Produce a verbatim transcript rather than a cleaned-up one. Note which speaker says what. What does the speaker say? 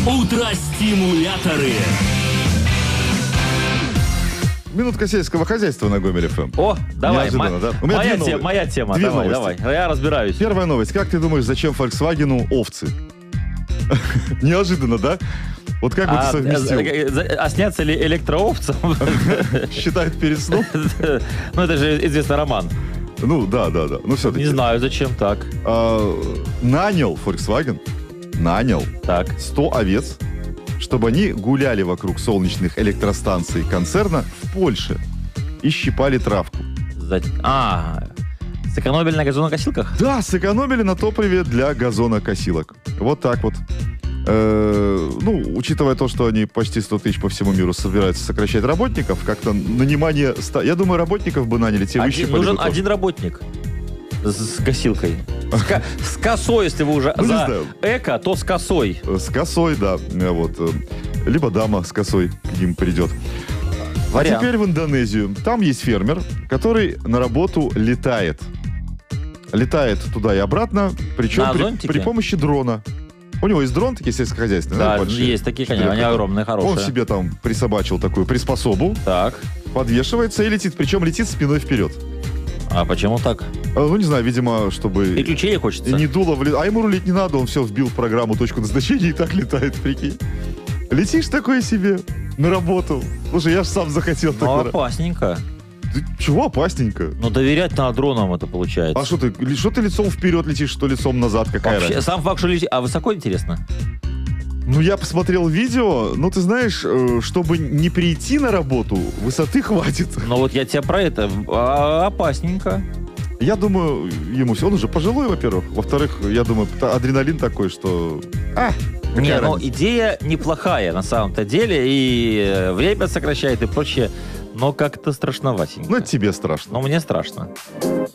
Speaker 1: Утро-стимуляторы.
Speaker 2: Минутка сельского хозяйства на Гомель эф эм.
Speaker 3: О, давай,
Speaker 2: Неожиданно,
Speaker 3: ма-
Speaker 2: да? У меня
Speaker 3: моя,
Speaker 2: две
Speaker 3: тема,
Speaker 2: новости.
Speaker 3: моя тема,
Speaker 2: Две
Speaker 3: давай,
Speaker 2: новости.
Speaker 3: давай, я разбираюсь.
Speaker 2: Первая новость. Как ты думаешь, зачем Volkswagen овцы? Неожиданно, да? Вот как бы ты
Speaker 3: А,
Speaker 2: совместил?
Speaker 3: э, э, а снятся ли электроовцам?
Speaker 2: Считают перед сном?
Speaker 3: Ну, это же известный роман.
Speaker 2: Ну, да, да, да. Ну, все-таки.
Speaker 3: Не знаю, зачем так.
Speaker 2: Нанял Volkswagen, нанял
Speaker 3: Так.
Speaker 2: сто овец, чтобы они гуляли вокруг солнечных электростанций концерна в Польше и щипали травку.
Speaker 3: За- А, сэкономили на газонокосилках?
Speaker 2: Да, сэкономили на топливе для газонокосилок. Вот так вот. Э, ну, учитывая то, что они почти сто тысяч по всему миру собираются сокращать работников, как-то нанимание... ста- Я думаю, работников бы наняли, те
Speaker 3: Один-
Speaker 2: выщипали
Speaker 3: нужен
Speaker 2: бы тоже.
Speaker 3: один работник с, с косилкой. С, ко- с косой, если вы уже
Speaker 2: Ну, не
Speaker 3: за
Speaker 2: знаю.
Speaker 3: эко, то с косой.
Speaker 2: С косой, да. э, Вот. э, Либо дама с косой к ним придет. А
Speaker 3: Вариант.
Speaker 2: теперь в Индонезию. Там есть фермер, который на работу летает. Летает туда и обратно, причем
Speaker 3: На
Speaker 2: при,
Speaker 3: зонтике?
Speaker 2: при помощи дрона. У него есть дрон, такие сельскохозяйственные,
Speaker 3: Да,
Speaker 2: большие.
Speaker 3: есть такие, конечно, они
Speaker 2: Четырехкратные.
Speaker 3: огромные, хорошие.
Speaker 2: Он себе там присобачил такую приспособу,
Speaker 3: Так.
Speaker 2: подвешивается и летит. Причем летит спиной вперед.
Speaker 3: А почему так?
Speaker 2: А, Ну, не знаю, видимо, чтобы...
Speaker 3: Приключений
Speaker 2: И
Speaker 3: хочется.
Speaker 2: не дуло в ли- А ему рулить не надо, он все вбил в программу точку назначения и так летает, прикинь. Летишь такой себе на работу. Слушай, я же сам захотел
Speaker 3: Ну,
Speaker 2: так.
Speaker 3: опасненько.
Speaker 2: Ты чего опасненько?
Speaker 3: Ну, доверять надо дронам это получается.
Speaker 2: А что ты, ли- что ты лицом вперед летишь, что лицом назад? Какая
Speaker 3: Вообще,
Speaker 2: разница?
Speaker 3: сам факт, что летит... А высоко, интересно?
Speaker 2: Ну, я посмотрел видео, ну, ты знаешь, э, чтобы не прийти на работу, высоты хватит.
Speaker 3: Но вот я тебя про это... А, опасненько.
Speaker 2: Я думаю, ему все, он уже пожилой, во-первых. Во-вторых, я думаю, та- адреналин такой, что... А, какая
Speaker 3: Не, ну
Speaker 2: разница?
Speaker 3: идея неплохая на самом-то деле. И э, время сокращает и прочее. Но как-то страшноватенько.
Speaker 2: Ну, это тебе страшно.
Speaker 3: Но мне страшно.